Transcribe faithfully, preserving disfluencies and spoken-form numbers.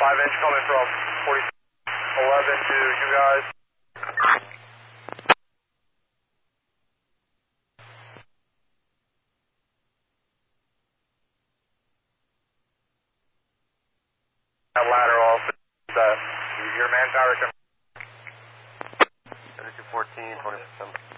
five inch coming from forty eleven to you guys. That ladder off. That your manpower can. thirty-two fourteen, twenty percent.